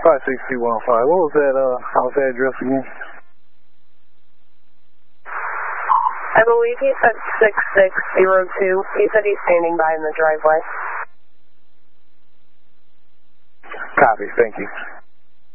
56215. What was that house address again? I believe he said 6602. He said he's standing by in the driveway. Copy, thank you.